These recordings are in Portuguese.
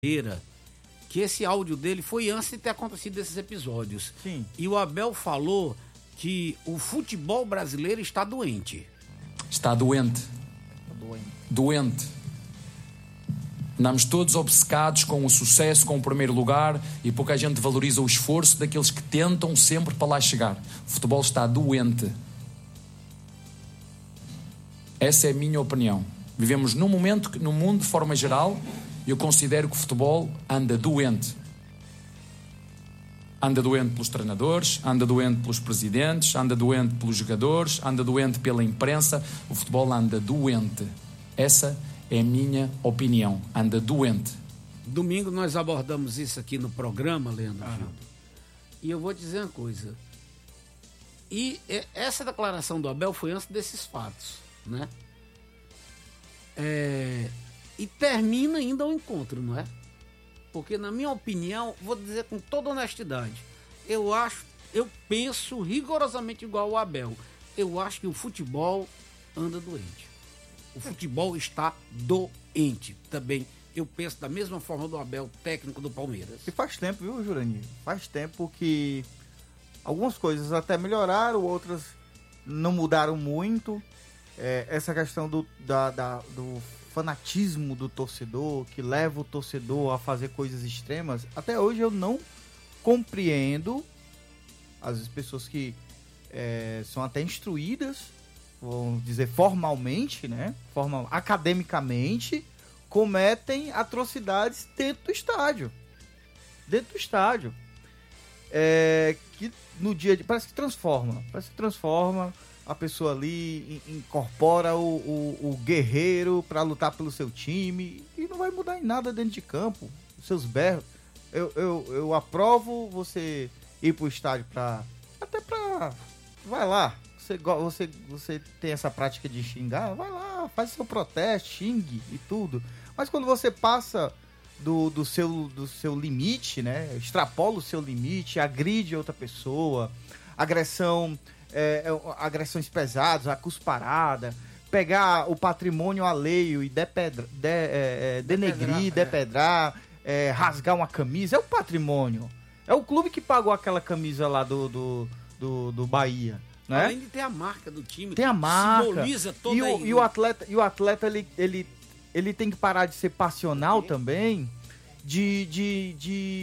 que esse áudio dele foi antes de ter acontecido esses episódios. Sim. E o Abel falou que o futebol brasileiro está doente. Está doente. Doente. Andamos todos obcecados com o sucesso, com o primeiro lugar, e pouca gente valoriza o esforço daqueles que tentam sempre para lá chegar. O futebol está doente. Essa é a minha opinião. Vivemos num momento que, no mundo, de forma geral, eu considero que o futebol anda doente. Anda doente pelos treinadores, anda doente pelos presidentes, anda doente pelos jogadores, anda doente pela imprensa. O futebol anda doente. Essa é a minha opinião. Anda doente. Domingo nós abordamos isso aqui no programa, Leandro Gildo. E eu vou dizer uma coisa. E essa declaração do Abel foi antes desses fatos, né? E termina ainda o encontro, não é? Porque, na minha opinião, vou dizer com toda honestidade, eu penso rigorosamente igual ao Abel. Eu acho que o futebol anda doente. O futebol está doente também. Eu penso da mesma forma do Abel, técnico do Palmeiras. E faz tempo, viu, Jurandir? Faz tempo que algumas coisas até melhoraram, outras não mudaram muito. Essa questão do fanatismo do torcedor, que leva o torcedor a fazer coisas extremas, até hoje eu não compreendo as pessoas que são até instruídas, vamos dizer formalmente, né? Academicamente, cometem atrocidades dentro do estádio. Que no dia de... Parece que transforma a pessoa ali, incorpora o guerreiro para lutar pelo seu time, e não vai mudar em nada dentro de campo. Os seus berros. Eu aprovo você ir pro estádio até pra... Vai lá. Você tem essa prática de xingar, vai lá, faz seu protesto, xingue e tudo. Mas quando você passa do seu limite, né? Extrapola o seu limite, agride outra pessoa, agressões pesadas, a cusparada, pegar o patrimônio alheio e denegrir, depedrar, rasgar uma camisa, é o patrimônio. É o clube que pagou aquela camisa lá do Bahia. Né? Além de ter a marca do time, tem a marca, simboliza toda e o atleta ele tem que parar de ser passional também, de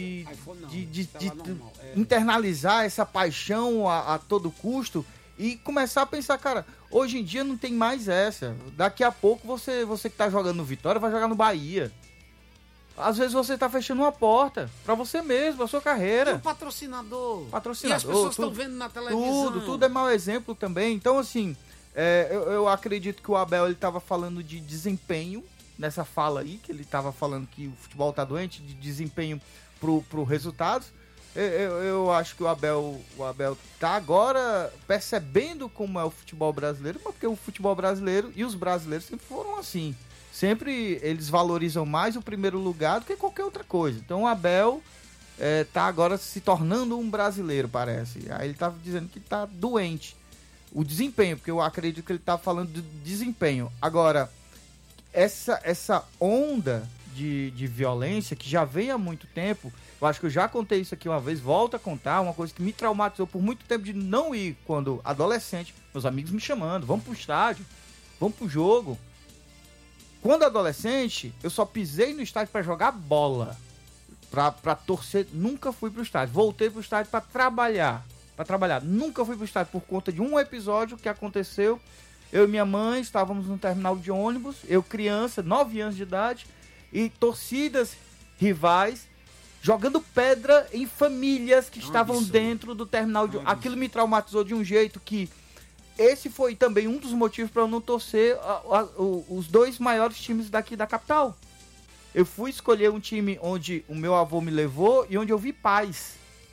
internalizar essa paixão a todo custo e começar a pensar, cara, hoje em dia não tem mais essa. Daqui a pouco você que tá jogando no Vitória vai jogar no Bahia. Às vezes você tá fechando uma porta pra você mesmo, a sua carreira. E o patrocinador. E as pessoas estão vendo na televisão. Tudo é mau exemplo também. Então, assim, eu acredito que o Abel, ele tava falando de desempenho, nessa fala aí, que ele tava falando que o futebol tá doente, de desempenho pro resultados. Eu acho que o Abel tá agora percebendo como é o futebol brasileiro, porque o futebol brasileiro e os brasileiros sempre foram assim. Sempre eles valorizam mais o primeiro lugar do que qualquer outra coisa. Então o Abel tá agora se tornando um brasileiro, parece. Aí ele tá dizendo que tá doente. O desempenho, porque eu acredito que ele tá falando de desempenho. Agora, essa onda de violência que já vem há muito tempo, eu acho que eu já contei isso aqui uma vez, volto a contar, uma coisa que me traumatizou por muito tempo de não ir quando adolescente, meus amigos me chamando, vamos pro estádio, vamos pro jogo. Quando adolescente, eu só pisei no estádio para jogar bola, pra torcer, nunca fui pro estádio. Voltei pro estádio para trabalhar. Nunca fui pro estádio por conta de um episódio que aconteceu. Eu e minha mãe estávamos no terminal de ônibus, eu criança, 9 anos de idade, e torcidas rivais jogando pedra em famílias que estavam dentro do terminal de ônibus. Aquilo me traumatizou de um jeito que esse foi também um dos motivos para eu não torcer os dois maiores times daqui da capital. Eu fui escolher um time onde o meu avô me levou e onde eu vi paz.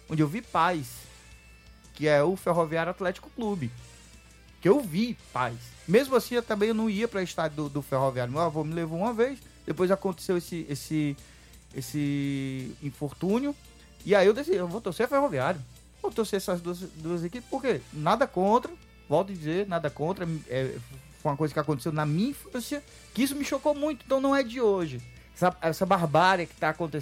Que é o Ferroviário Atlético Clube. Que eu vi paz. Mesmo assim, eu também não ia para o estádio do Ferroviário. Meu avô me levou uma vez. Depois aconteceu esse infortúnio. E aí eu decidi, eu vou torcer a Ferroviário. Vou torcer essas duas equipes. Por quê? Nada contra. Volto a dizer, nada contra. Foi uma coisa que aconteceu na minha infância, que isso me chocou muito, então não é de hoje. Essa barbárie que está acontecendo